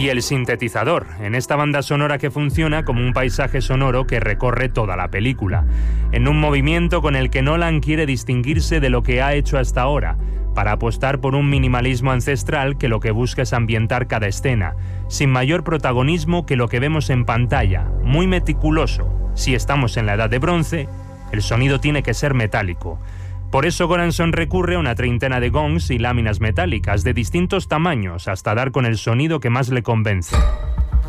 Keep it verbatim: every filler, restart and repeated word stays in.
Y el sintetizador, en esta banda sonora que funciona como un paisaje sonoro que recorre toda la película, en un movimiento con el que Nolan quiere distinguirse de lo que ha hecho hasta ahora, para apostar por un minimalismo ancestral que lo que busca es ambientar cada escena, sin mayor protagonismo que lo que vemos en pantalla, muy meticuloso. Si estamos en la Edad de Bronce, el sonido tiene que ser metálico. Por eso Goranson recurre a una treintena de gongs y láminas metálicas de distintos tamaños hasta dar con el sonido que más le convence.